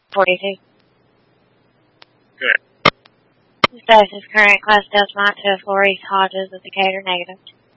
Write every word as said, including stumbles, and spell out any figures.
forty-two. Good. Status current class Delta Mike two oh four East Hodges with Decatur negative.